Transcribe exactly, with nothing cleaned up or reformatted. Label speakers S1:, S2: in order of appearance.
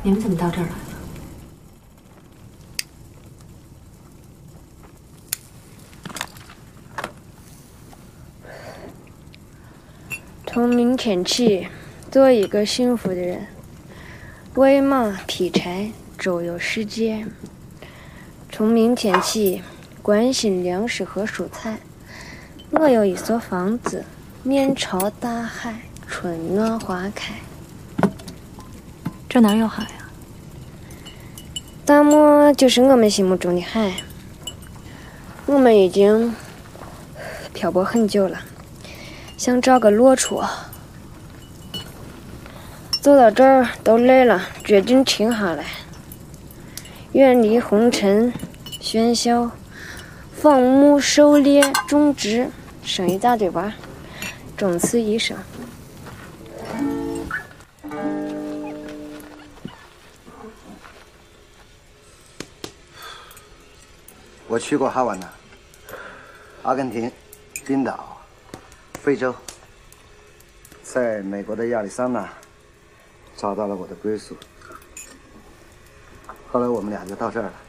S1: 你们怎么到这儿来了？
S2: 从明天起，做一个幸福的人，喂马劈柴，周游世界。从明天起，关心粮食和蔬菜。我有一所房子，面朝大海，春暖花开。
S1: 这哪有海啊？
S2: 大漠就是我们心目中的海。我们已经漂泊很久了，想找个落处。走到这儿都累了，决定停下来，远离红尘喧嚣，放牧狩猎种植，生一大堆娃，终此一生。
S3: 我去过哈瓦那、阿根廷、冰岛、非洲，在美国的亚利桑那找到了我的归宿。后来我们俩就到这儿了。